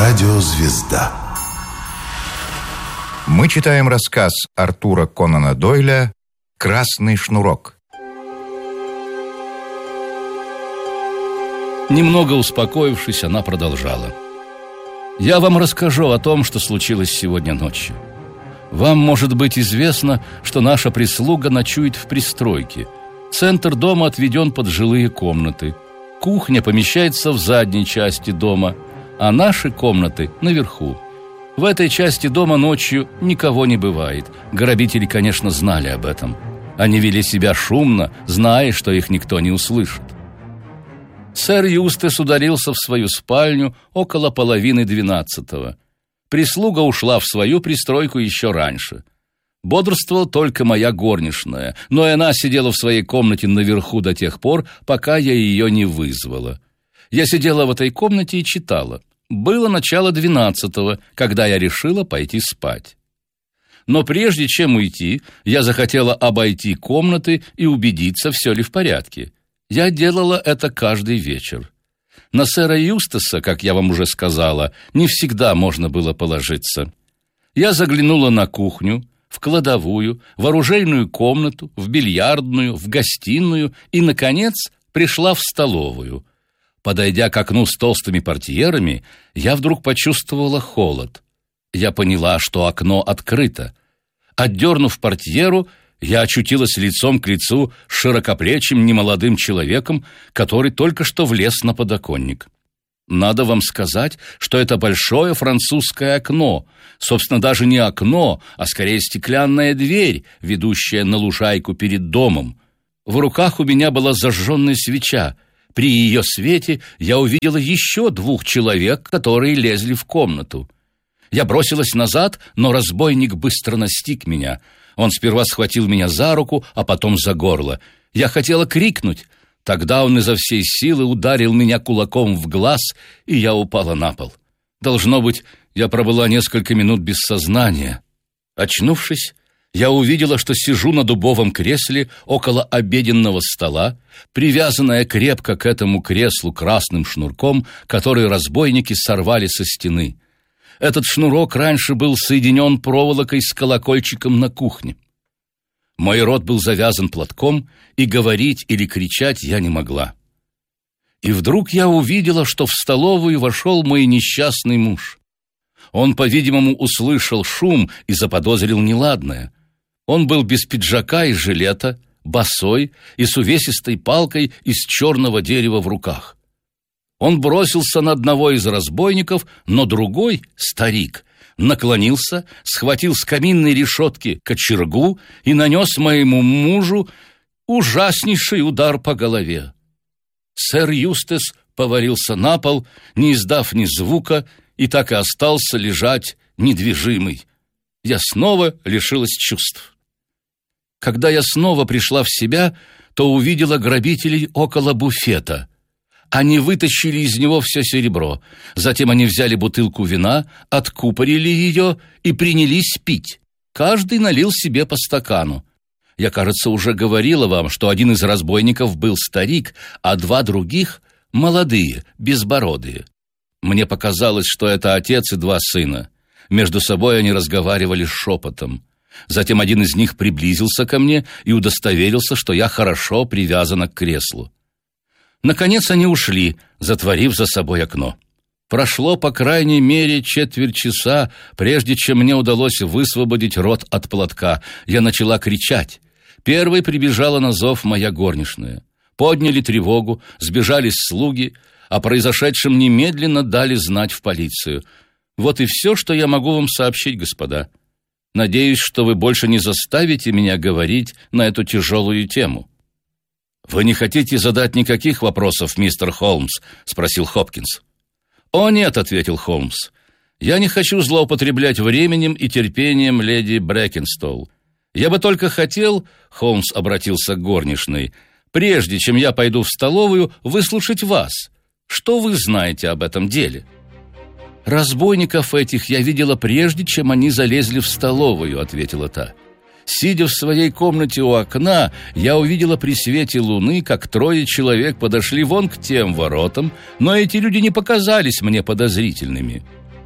Радиозвезда. Мы читаем рассказ Артура Конана Дойля «Красный шнурок». Немного успокоившись, она продолжала. «Я вам расскажу о том, что случилось сегодня ночью. Вам может быть известно, что наша прислуга ночует в пристройке. Центр дома отведен под жилые комнаты. Кухня помещается в задней части дома, а наши комнаты наверху. В этой части дома ночью никого не бывает. Грабители, конечно, знали об этом. Они вели себя шумно, зная, что их никто не услышит. Сэр Юстас удалился в свою спальню около 11:30. Прислуга ушла в свою пристройку еще раньше. Бодрствовала только моя горничная, но и она сидела в своей комнате наверху до тех пор, пока я ее не вызвала. Я сидела в этой комнате и читала. Было начало 12-го, когда я решила пойти спать. Но прежде чем уйти, я захотела обойти комнаты и убедиться, все ли в порядке. Я делала это каждый вечер. На сэра Юстаса, как я вам уже сказала, не всегда можно было положиться. Я заглянула на кухню, в кладовую, в оружейную комнату, в бильярдную, в гостиную и, наконец, пришла в столовую. Подойдя к окну с толстыми портьерами, я вдруг почувствовала холод. Я поняла, что окно открыто. Отдернув портьеру, я очутилась лицом к лицу с широкоплечим немолодым человеком, который только что влез на подоконник. Надо вам сказать, что это большое французское окно, собственно, даже не окно, а скорее стеклянная дверь, ведущая на лужайку перед домом. В руках у меня была зажженная свеча. При ее свете я увидела еще 2 человек, которые лезли в комнату. Я бросилась назад, но разбойник быстро настиг меня. Он сперва схватил меня за руку, а потом за горло. Я хотела крикнуть. Тогда он изо всей силы ударил меня кулаком в глаз, и я упала на пол. Должно быть, я пробыла несколько минут без сознания. Очнувшись, я увидела, что сижу на дубовом кресле около обеденного стола, привязанная крепко к этому креслу красным шнурком, который разбойники сорвали со стены. Этот шнурок раньше был соединен проволокой с колокольчиком на кухне. Мой рот был завязан платком, и говорить или кричать я не могла. И вдруг я увидела, что в столовую вошел мой несчастный муж. Он, по-видимому, услышал шум и заподозрил неладное. Он был без пиджака и жилета, босой и с увесистой палкой из черного дерева в руках. Он бросился на одного из разбойников, но другой, старик, наклонился, схватил с каминной решетки кочергу и нанес моему мужу ужаснейший удар по голове. Сэр Юстас повалился на пол, не издав ни звука, и так и остался лежать недвижимый. Я снова лишилась чувств. Когда я снова пришла в себя, то увидела грабителей около буфета. Они вытащили из него все серебро. Затем они взяли бутылку вина, откупорили ее и принялись пить. Каждый налил себе по стакану. Я, кажется, уже говорила вам, что один из разбойников был старик, а 2 других — молодые, безбородые. Мне показалось, что это отец и 2 сына. Между собой они разговаривали шепотом. Затем один из них приблизился ко мне и удостоверился, что я хорошо привязана к креслу. Наконец они ушли, затворив за собой окно. Прошло, по крайней мере, 1/4 часа, прежде чем мне удалось высвободить рот от платка. Я начала кричать. Первой прибежала на зов моя горничная. Подняли тревогу, сбежались слуги, о произошедшем немедленно дали знать в полицию. Вот и все, что я могу вам сообщить, господа. Надеюсь, что вы больше не заставите меня говорить на эту тяжелую тему». «Вы не хотите задать никаких вопросов, мистер Холмс?» — спросил Хопкинс. «О, нет», — ответил Холмс. «Я не хочу злоупотреблять временем и терпением леди Брэкенстол. Я бы только хотел», — Холмс обратился к горничной, «прежде чем я пойду в столовую, выслушать вас. Что вы знаете об этом деле?» «Разбойников этих я видела прежде, чем они залезли в столовую», — ответила та. «Сидя в своей комнате у окна, я увидела при свете луны, как 3 человек подошли вон к тем воротам, но эти люди не показались мне подозрительными.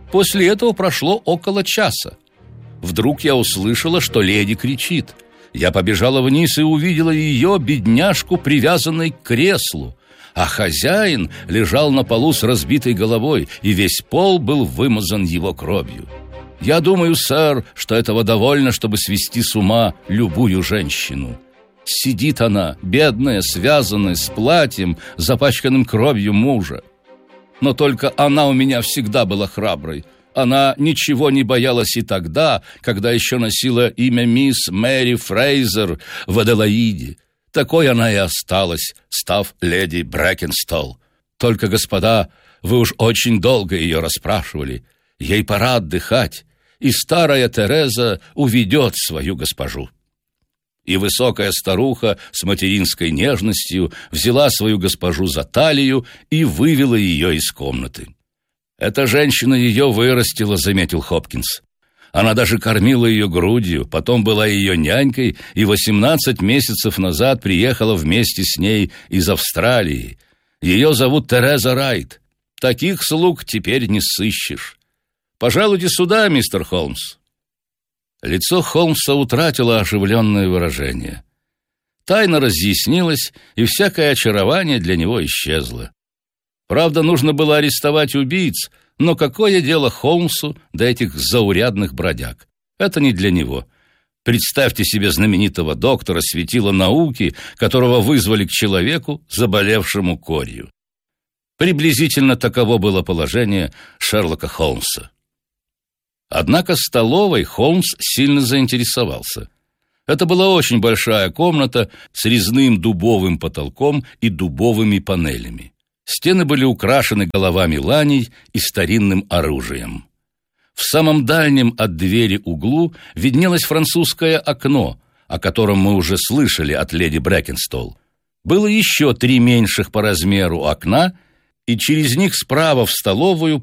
После этого прошло около часа. Вдруг я услышала, что леди кричит. Я побежала вниз и увидела ее, бедняжку, привязанной к креслу. А хозяин лежал на полу с разбитой головой, и весь пол был вымазан его кровью. Я думаю, сэр, что этого довольно, чтобы свести с ума любую женщину. Сидит она, бедная, связанная, с платьем, запачканным кровью мужа. Но только она у меня всегда была храброй. Она ничего не боялась и тогда, когда еще носила имя мисс Мэри Фрейзер в Аделаиде. Такой она и осталась, став леди Брэкенстол. Только, господа, вы уж очень долго ее расспрашивали. Ей пора отдыхать, и старая Тереза уведет свою госпожу». И высокая старуха с материнской нежностью взяла свою госпожу за талию и вывела ее из комнаты. «Эта женщина ее вырастила», — заметил Хопкинс. «Она даже кормила ее грудью, потом была ее нянькой и 18 месяцев назад приехала вместе с ней из Австралии. Ее зовут Тереза Райт. Таких слуг теперь не сыщешь. Пожалуйте сюда, мистер Холмс». Лицо Холмса утратило оживленное выражение. Тайна разъяснилась, и всякое очарование для него исчезло. Правда, нужно было арестовать убийц, но какое дело Холмсу до этих заурядных бродяг? Это не для него. Представьте себе знаменитого доктора светила науки, которого вызвали к человеку, заболевшему корью. Приблизительно таково было положение Шерлока Холмса. Однако столовой Холмс сильно заинтересовался. Это была очень большая комната с резным дубовым потолком и дубовыми панелями. Стены были украшены головами ланей и старинным оружием. В самом дальнем от двери углу виднелось французское окно, о котором мы уже слышали от леди Брэкенстол. Было еще 3 меньших по размеру окна, и через них справа в столовую